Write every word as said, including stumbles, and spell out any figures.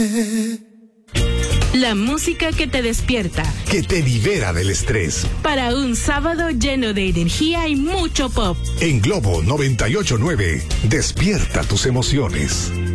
La música que te despierta, que te libera del estrés. Para un sábado lleno de energía y mucho pop. En Globo noventa y ocho punto nueve, despierta tus emociones.